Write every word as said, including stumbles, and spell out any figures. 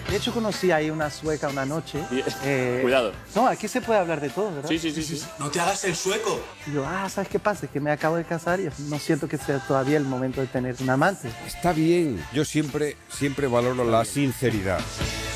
De hecho, conocí ahí una sueca una noche. Eh, Cuidado. No, aquí se puede hablar de todo, ¿verdad? Sí, sí, sí, sí. No te hagas el sueco. Y yo, ah, ¿sabes qué pasa? Es que me acabo de casar y no siento que sea todavía el momento de tener un amante. Está bien. Yo siempre, siempre valoro la sinceridad.